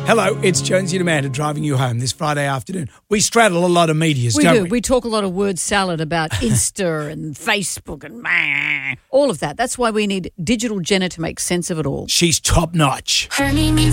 Hello, it's Jonesy and Amanda driving you home this Friday afternoon. We straddle a lot of medias, don't we? We talk a lot of word salad about Insta and Facebook and all of that. That's why we need Digital Jenna to make sense of it all. She's top notch. Her name is